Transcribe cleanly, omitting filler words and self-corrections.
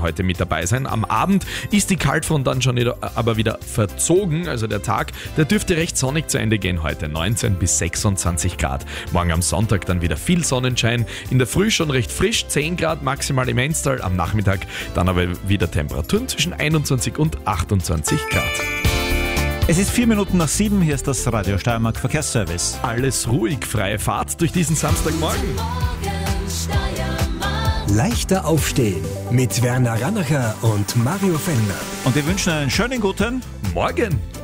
heute mit dabei sein. Am Abend ist die Kaltfront dann schon aber wieder verzogen. Also der Tag, der dürfte recht sonnig zu Ende gehen heute. 19 bis 26 Grad. Morgen am Sonntag dann wieder viel Sonnenschein. In der Früh schon recht frisch, 10 Grad maximal im Enstal. Am Nachmittag dann aber wieder Temperaturen zwischen 21 und 28 Grad. Es ist 4 Minuten nach 7, hier ist das Radio Steiermark Verkehrsservice. Alles ruhig, freie Fahrt durch diesen Samstagmorgen. Leichter aufstehen mit Werner Rannacher und Mario Fellner. Und wir wünschen einen schönen guten Morgen!